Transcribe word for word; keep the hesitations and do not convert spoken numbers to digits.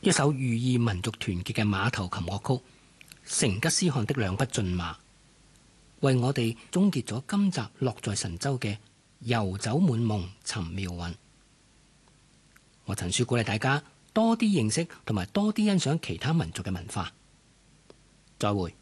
一首寓意民族團結嘅馬頭琴樂曲《成吉思汗的兩匹駿馬》，為我哋終結咗今集樂在神州嘅遊走滿夢尋妙韻。我陳樹鼓勵大家多啲認識同埋多啲欣賞其他民族嘅文化。再會。